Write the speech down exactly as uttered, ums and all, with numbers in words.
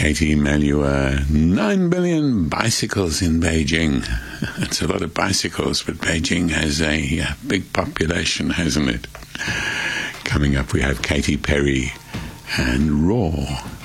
Katie Melua, nine billion bicycles in Beijing. That's a lot of bicycles, but Beijing has a, a big population, hasn't it? Coming up, we have Katy Perry and Raw.